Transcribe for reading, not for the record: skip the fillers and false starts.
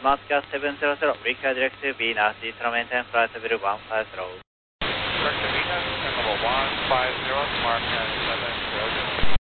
Smart Gas 700, require direct to Venus, Eastern maintain flight level 150. Direct to Venus, level 150, Smart Gas 700.